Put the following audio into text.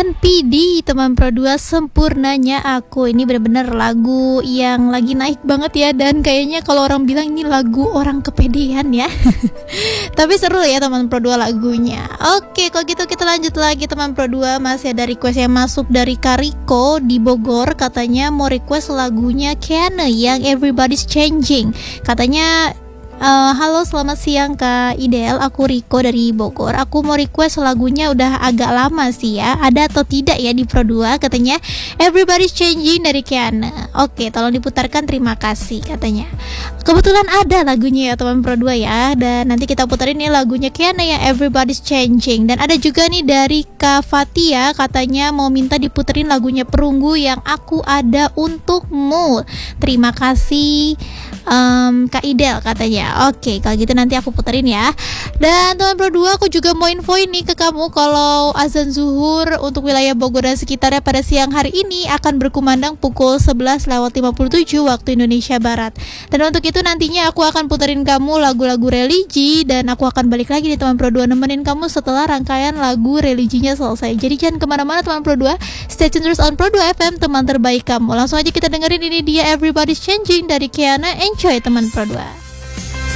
NPD teman Pro 2 Sempurnanya Aku. Ini benar-benar lagu yang lagi naik banget ya. Dan kayaknya kalau orang bilang ini lagu orang kepedean ya. Tapi seru ya teman Pro 2 lagunya. Oke, kalau gitu kita lanjut lagi teman Pro 2. Masih ada request yang masuk dari Kariko di Bogor. Katanya mau request lagunya Kiana yang Everybody's Changing. Katanya halo selamat siang Kak Ideal, aku Riko dari Bogor. Aku mau request lagunya udah agak lama sih ya. Ada atau tidak ya di Pro 2? Katanya Everybody's Changing dari Kiana. Oke, tolong diputarkan, terima kasih katanya. Kebetulan ada lagunya ya teman Pro 2 ya. Dan nanti kita puterin nih lagunya Kiana yang Everybody's Changing. Dan ada juga nih dari Kak Fatia, katanya mau minta diputerin lagunya Perunggu yang Aku Ada Untukmu. Terima kasih Kak Idel katanya. Oke, kalau gitu nanti aku puterin ya. Dan teman Pro 2, aku juga mau infoin nih ke kamu kalau azan zuhur untuk wilayah Bogor dan sekitarnya pada siang hari ini akan berkumandang pukul 11:57 waktu Indonesia Barat. Dan untuk itu nantinya aku akan puterin kamu lagu-lagu religi. Dan aku akan balik lagi di teman Pro 2 nemenin kamu setelah rangkaian lagu religinya selesai. Jadi jangan kemana-mana teman Pro 2. Stay tuned terus on Pro 2 FM, teman terbaik kamu. Langsung aja kita dengerin, ini dia Everybody's Changing dari Kiana. Enjoy teman Pro 2.